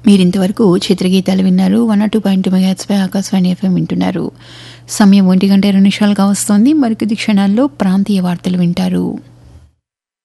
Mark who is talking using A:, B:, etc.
A: మీరింతవరకు చిత్రగీతాలు విన్నారు. 102.2 మెగాహెర్ట్జ్పై ఆకాశవాణి FM వింటున్నారు. సమయం 1:02 కావస్తోంది. మరికొద్ది క్షణాల్లో ప్రాంతీయ వార్తలు వింటారు.